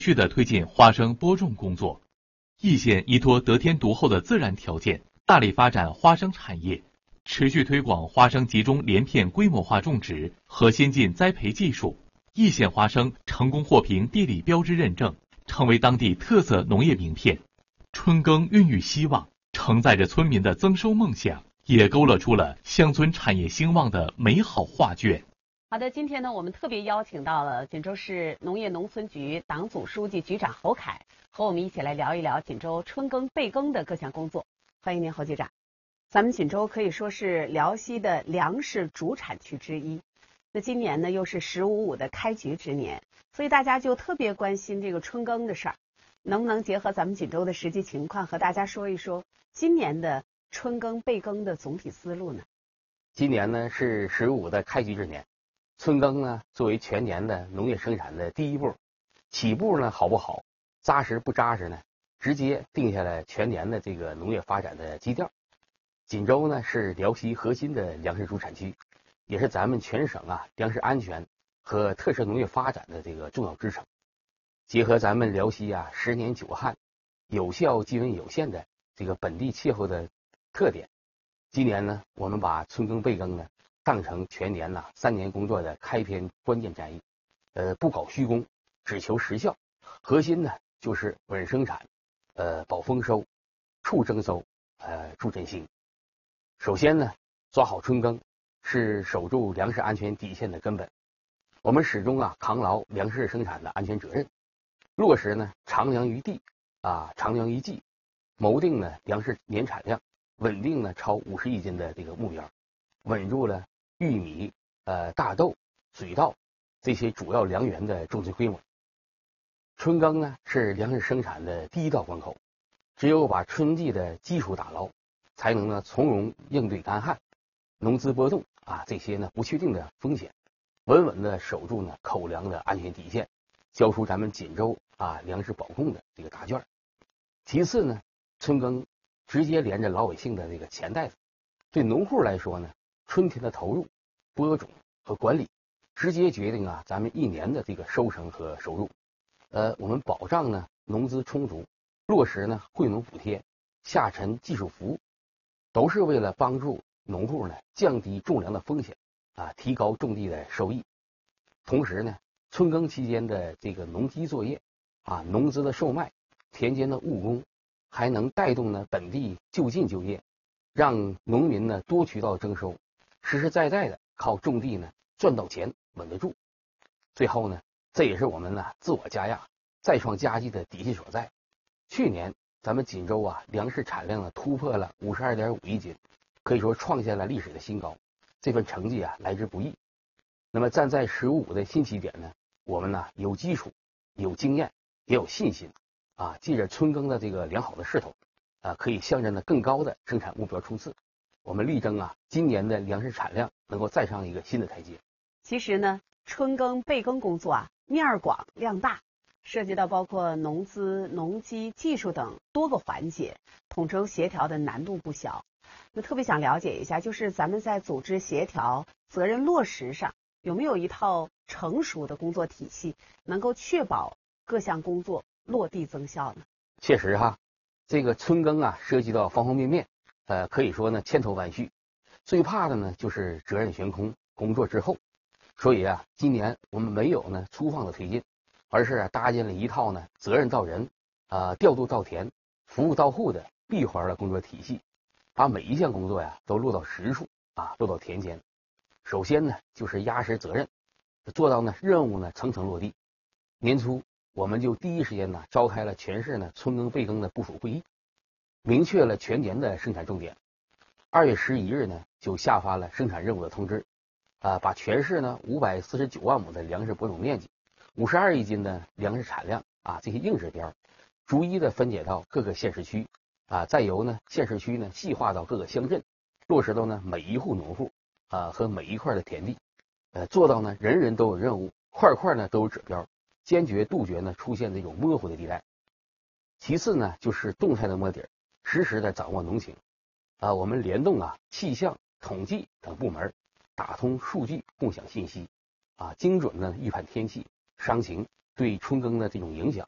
续地推进花生播种工作。易县依托得天独厚的自然条件，大力发展花生产业，持续推广花生集中连片规模化种植和先进栽培技术。易县花生成功获评地理标志认证，成为当地特色农业名片。春耕孕育希望，承载着村民的增收梦想，也勾勒出了乡村产业兴旺的美好画卷。 好的，今天呢，我们特别邀请到了锦州市农业农村局党组书记、局长侯凯，和我们一起来聊一聊锦州春耕备耕的各项工作。欢迎您，侯局长。咱们锦州可以说是辽西的粮食主产区之一，那今年呢又是“10·55”的开局之年，所以大家就特别关心这个春耕的事儿。能不能结合咱们锦州的实际情况，和大家说一说今年的春耕备耕的总体思路呢？ 今年呢是“10·55”的开局之年。春耕呢，作为全年的农业生产的第一步，起步呢好不好，扎实不扎实呢，直接定下了全年的这个农业发展的基调。锦州呢是辽西核心的粮食主产区，也是咱们全省粮食安全和特色农业发展的这个重要支撑。结合咱们辽西10年9旱，有效积温有限的这个本地气候的特点，今年呢，我们把春耕备耕呢当成全年3年工作的开篇关键战役，不搞虚功，只求实效。核心呢就是稳生产，保丰收，促增收，助振兴。首先呢，抓好春耕是守住粮食安全底线的根本。我们始终扛牢粮食生产的安全责任，落实呢长粮于地，长粮于季，谋定呢粮食年产量，稳定呢超50亿斤的这个目标，稳住了玉米、大豆、水稻这些主要粮源的种植规模。春耕呢是粮食生产的第一道关口，只有把春季的基础打牢，才能呢从容应对干旱、农资波动这些呢不确定的风险，稳稳的守住呢口粮的安全底线，交出咱们锦州粮食保供的这个答卷。其次呢，春耕直接连着老百姓的这个钱袋子，对农户来说呢，春天的投入、播种和管理，直接决定咱们一年的这个收成和收入。我们保障呢农资充足，落实呢惠农补贴、下沉技术服务，都是为了帮助农户呢降低种粮的风险，提高种地的收益。同时呢，春耕期间的这个农机作业，农资的售卖、田间的务工，还能带动呢本地就近就业，让农民呢多渠道征收，实实在在的靠种地呢赚到钱，稳得住。最后呢，这也是我们自我加压、再创佳绩的底气所在。去年咱们锦州粮食产量呢突破了52.5亿斤，可以说创下了历史的新高。这份成绩来之不易。那么站在“10·55”的新起点呢，我们有基础、有经验，也有信心借着春耕的这个良好的势头可以向着呢更高的生产目标冲刺。我们力争今年的粮食产量能够再上一个新的台阶。 其实呢，春耕备耕工作面儿广量大，涉及到包括农资、农机、技术等多个环节，统筹协调的难度不小。那特别想了解一下，就是咱们在组织协调、责任落实上，有没有一套成熟的工作体系，能够确保各项工作落地增效呢？ 确实这个春耕涉及到方方面面，可以说呢千头万绪。最怕的呢就是责任悬空，工作滞后。所以今年我们没有呢粗放的推进，而是搭建了一套呢责任到人、调度到田、服务到户的闭环的工作体系，把每一项工作都落到实处落到田间。首先呢就是压实责任，做到呢任务呢层层落地。年初我们就第一时间召开了全市呢春耕备耕的部署会议，明确了全年的生产重点。2月11日呢就下发了生产任务的通知，把全市呢549万亩的粮食播种面积、52亿斤的粮食产量这些硬指标，逐一的分解到各个县市区再由呢县市区呢细化到各个乡镇，落实到呢每一户农户和每一块的田地，做到呢人人都有任务，块块呢都有指标，坚决杜绝呢出现这种模糊的地带。其次呢就是动态的摸底，实时的掌握农情。我们联动气象、统计等部门，打通数据，共享信息，精准的预判天气、伤情对春耕的这种影响，